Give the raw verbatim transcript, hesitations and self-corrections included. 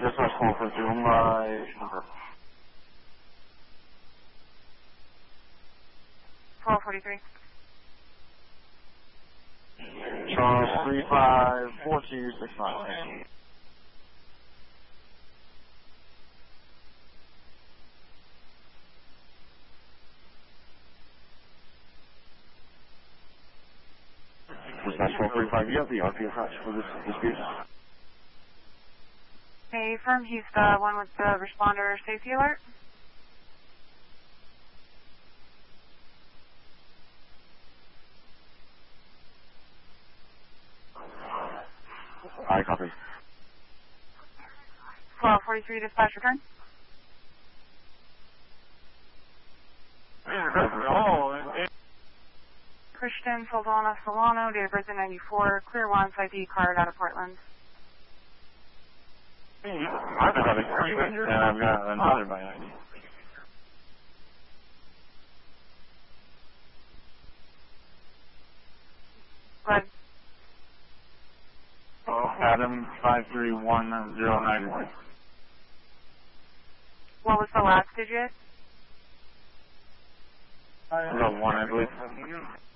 Dispatch call for two, my number. twelve forty-three. Charles three five four two six nine. Dispatch four forty-five, you have the R P attached for this dispute? Hey, firm, he's the one with the responder safety alert. I copy. twelve forty-three, dispatch return. Oh, Christian Saldana Solano, date of birth in ninety-four, clear once, I D card out of Portland. I've got a and I've got another by I D. Good. Oh, Adam five three one zero nine one. What was the last digit? The one, I believe.